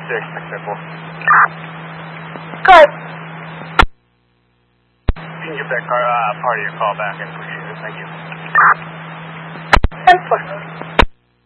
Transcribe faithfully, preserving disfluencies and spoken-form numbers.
six, acceptable. Good. You can give that car, uh, part of your call back. I appreciate it. Thank you. ten four.